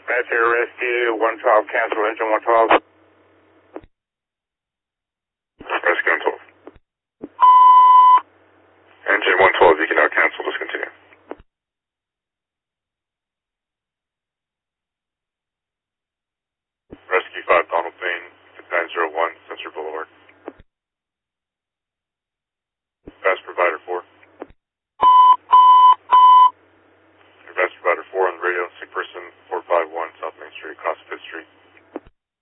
Dispatcher Rescue 112, cancel engine 112. Rescue 112. Engine 112, you can now cancel, just continue. Rescue 5, Donald Bain, 901, Sensor Boulevard.